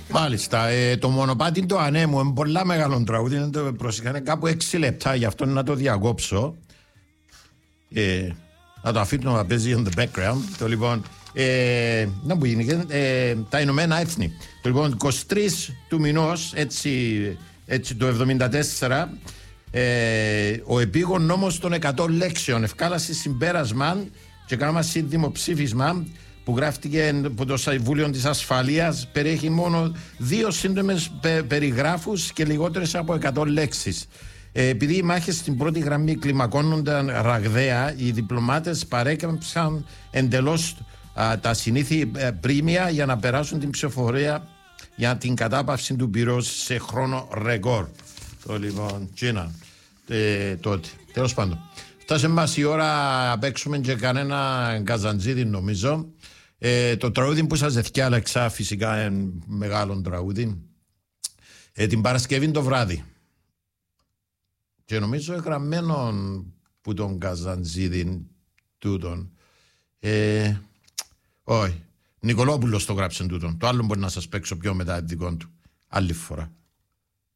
Μάλιστα. Το μονοπάτι του ανέμου είναι πολλά μεγάλο τραγούδι. Είναι προσεχάνε κάπου 6 λεπτά, γι' αυτό να το διακόψω. Να το αφήνω να παίζει in the background. Το λοιπόν. Να μου γίνει. Τα Ηνωμένα Έθνη. Το λοιπόν 23 του μηνός, έτσι το 1974. Ο επίγον νόμος των 100 λέξεων ευκάλασε συμπέρασμα και κάναμε δημοψήφισμα που γράφτηκε από το Συμβούλιο της Ασφαλείας. Περιέχει μόνο 2 σύντομες περιγράφους και λιγότερες από 100 λέξεις. Επειδή οι μάχες στην πρώτη γραμμή κλιμακώνονταν ραγδαία, οι διπλωμάτες παρέκαμψαν εντελώς τα συνήθη πρίμια για να περάσουν την ψηφοφορία για την κατάπαυση του πυρός σε χρόνο ρεκόρ. Το λοιπόν, Τσίνα, τότε. Τέλος πάντων. Φτάσε μας η ώρα να παίξουμε και κανένα γκαζαντζίδι, νομίζω. Το τραγούδι που σας εθιάλεξα φυσικά είναι μεγάλο τραγούδι. Την Παρασκευή το βράδυ. Και νομίζω γραμμένο που τον γκαζαντζίδι τούτον. Όχι. Νικολόπουλος το γράψε τούτον. Το άλλο μπορεί να σας παίξω πιο μετά δικό του. Άλλη φορά.